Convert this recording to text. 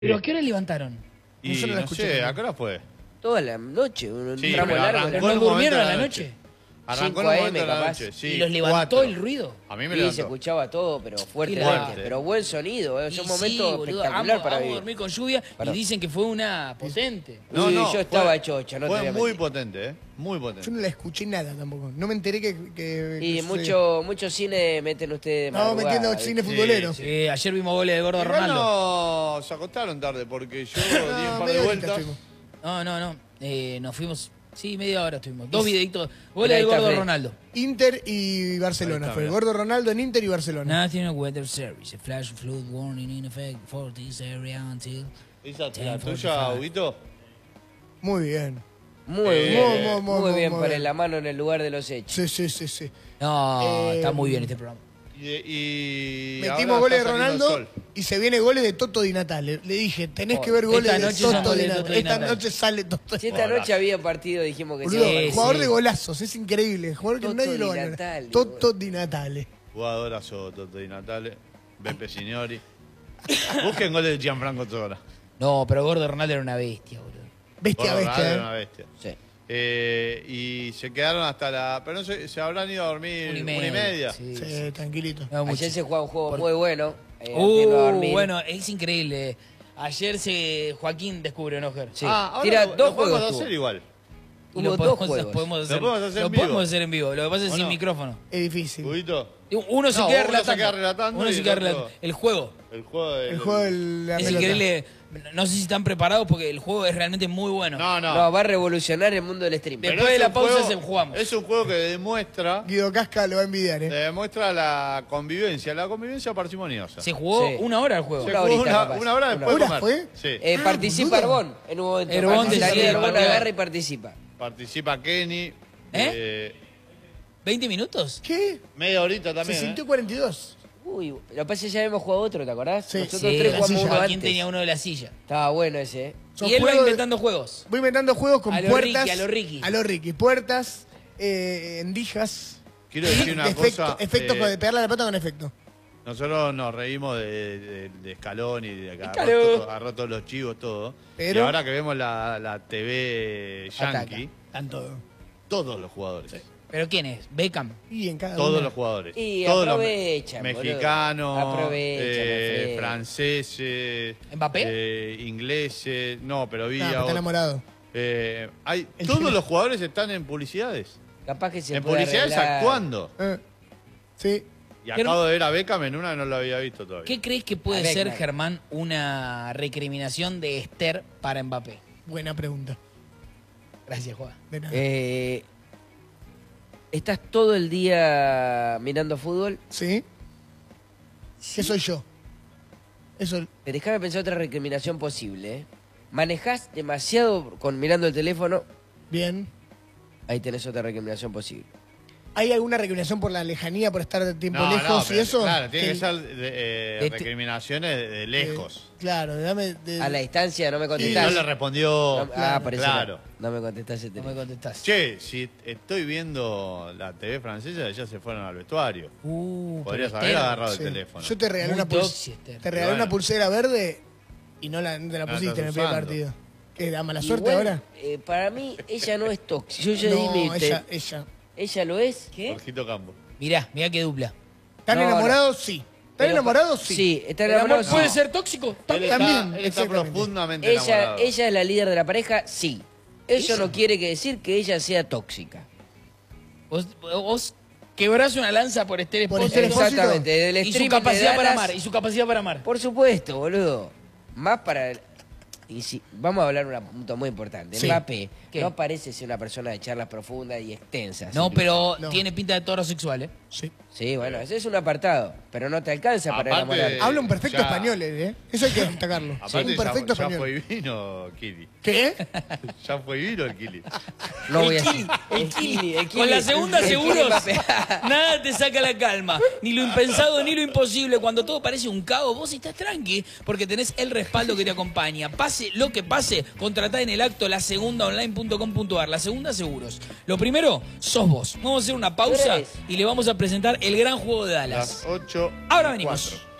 ¿Pero a qué hora levantaron? Y no sé, ¿a qué hora fue? Toda la noche, un Sí, tramo pero largo. arrancó ¿Pero en no un durmieron momento a de la la noche? Arrancó en 5 un AM momento de la capaz. noche, sí. ¿Y los levantó 4. el ruido? A mí me Sí, levantó. se escuchaba todo, pero fuerte. Fuerte. Pero buen sonido, es un Y momento sí, boludo, espectacular amo para a vivir. dormir con lluvia Pará. y dicen que fue una potente. Uy, yo estaba chocha, no te voy Fue a muy mentir. potente, ¿eh? Muy potente. Yo no la escuché nada tampoco. No me enteré que Y sucedió. mucho cine meten ustedes de Estamos madrugada, metiendo ¿viste? cine futbolero. Sí, ayer vimos goles de Gordo Igual Ronaldo. no se acostaron tarde porque yo di un par de media horita vueltas. estuvimos. No. Nos fuimos. Sí, media hora estuvimos. Dos videitos. Goles Ahí de está Gordo Fred. Ronaldo. Inter y Barcelona. Ahí está, Fue el mirá. Gordo Ronaldo en Inter y Barcelona. National Weather Service. A flash flood warning in effect for this area until... ¿Esa es la 10:45. tuya, Huguito? Muy bien. Muy bien, muy bien, para bien. la mano en el lugar de los hechos. Sí. No, Eh, está muy bien este programa. Y Metimos ahora goles de está saliendo Ronaldo el sol. y se viene goles de Toto Di Natale. Le dije, tenés que ver goles Esta de noche son Toto goles Di de Natale. Toto Di Esta Natale. noche sale Toto. Si esta noche había partido, dijimos que Boludo, Sí, jugador sí. de golazos, es increíble. Jugador que Toto nadie lo Di va a ganar. Natale, Toto Di Natale. Jugadorazo Toto Di Natale, Beppe Signori. Busquen goles de Gianfranco Zola. No, pero Gordo Ronaldo era una bestia, boludo. Bestia, Ronaldo era bestia. una bestia. Sí. Y se quedaron hasta la... Pero no sé, se habrán ido a dormir 1:30. Sí, Sí, tranquilito. No, Ayer se muchísimo. jugaba un juego muy bueno. antes de irnos a dormir. Bueno, es increíble. Ayer Joaquín descubrió Enojer. Sí. Ahora Tira lo dos podemos juegos. hacer tuvo. igual. Y lo Hubo dos podemos, juegos. podemos hacer, Lo podemos hacer lo en vivo. podemos hacer en vivo. Lo que pasa es ¿O sin no? micrófono. Es difícil. Huguito, Uno se No, queda uno se relatando. queda relatando Uno y se el queda otro- relatando. El juego. el juego del... El juego de la Es pelota. increíble. No sé si están preparados porque el juego es realmente muy bueno. No. No, va a revolucionar el mundo del stream. Después Pero de es la un pausa juego- jugamos. Es un juego que demuestra Guido Casca lo va a envidiar, demuestra la convivencia parsimoniosa. Se jugó Sí. una hora el juego. Se Una jugó horita, capaz. una hora después de ¿Hora comer. fue? Sí. Participa boludo. Arbón en un momento. Arbón Daniel decide Arbón partido. agarra y participa. Participa Kenny. ¿20 minutos? ¿Qué? Media horita Se también. sintió 42. Uy, lo que pasa es que ya hemos jugado otro, ¿te acordás? Sí. Nosotros Sí, tres la jugamos silla. uno Joaquín antes. tenía uno de la silla. Estaba bueno ese, ¿eh? Son Y él va juegos de- inventando juegos. Voy inventando juegos con A lo puertas. Ricky, a lo Ricky. A lo Ricky. Puertas, endijas. Quiero decir una cosa. Efectos de pegarle a la pelota con efecto. Nosotros nos reímos de Escalón y de que Escalón. agarró todos los chivos, todo. Pero- Y ahora que vemos la TV Yankee, Están todos. todos los jugadores. ¿Pero quién es? Beckham. Y en cada Todos una. los jugadores. Y Todos los aprovechan, boludo. mexicanos, Aprovechan, Alfredo. franceses, ¿Mbappé? ingleses, no, pero vi Ah, pero a está otro. enamorado. El Todos chino. los jugadores están en publicidades. Capaz que se En puede publicidades arreglar. actuando. Sí. Y acabo de ver a Beckham en una, no lo había visto todavía. ¿Qué crees que puede A ver, ser, claro. Germán, una recriminación de Esther para Mbappé? Buena pregunta. Gracias, Juan. De nada. ¿Estás todo el día mirando fútbol? ¿Sí? ¿Qué soy yo? Eso. Pero déjame pensar otra recriminación posible, ¿eh? ¿Manejás demasiado mirando el teléfono? Bien. Ahí tenés otra recriminación posible. ¿Hay alguna recriminación por la lejanía, por estar de tiempo No, lejos pero, y eso? Claro, tiene que Que- ser de- recriminaciones de lejos. Claro, dame. A la distancia no me Y contestás. no le respondió. Por eso claro. no me contestás el No me teléfono. contestás. Che, si estoy viendo la TV francesa, ya se fueron al vestuario. Podrías pero haber Esther, agarrado Sí. el teléfono. Yo te regalé Muy una toxi, Esther. Te regalé Bueno. una pulsera verde y no te la la pusiste en el estás primer usando. partido. ¿Qué? ¿Da mala suerte Igual, ahora? Para mí, ella no es tóxica. Yo ya di mi No, ella. ¿Ella lo es? Jorgito Campo. Mirá qué dupla. ¿Están No, enamorados? Sí. ¿Están Pero- enamorados? Sí. Sí, está ¿El amor enamorado. puede sí. ser tóxico? Él También, está exactamente. profundamente Ella enamorado. es la líder de la pareja, sí. Eso no quiere decir que ella sea tóxica. Vos quebrás una lanza por Esther Por Espósito. Esther Espósito. Exactamente, del Y su streaming capacidad de para Dallas, amar. Y su capacidad para amar. Por supuesto, boludo. Más para... Y si, vamos a hablar de un punto muy importante. Sí. Mbappé ¿Qué? no parece ser una persona de charlas profundas y extensas. No, incluso. pero No. tiene pinta de toro sexual, ¿eh? Sí. Sí, bueno, ese es un apartado. Pero no te alcanza para Aparte- enamorar. Habla un perfecto ya- español, ¿eh? Eso hay que destacarlo. Aparte, un perfecto ya español. fue y vino Kili. ¿Qué? Ya fue y vino el Kili. No voy a El Kili. el Con la segunda el Kili seguros, Mbappé. nada te saca la calma. Ni lo impensado ni lo imposible. Cuando todo parece un caos, vos estás tranqui porque tenés el respaldo que te acompaña. Pase lo que pase, contratá en el acto lasegundaonline.com.ar. La segunda seguros. Lo primero, sos vos. Vamos a hacer una pausa ¿Qué es? y le vamos a presentar el gran juego de Dallas. Las 8. Ahora venimos.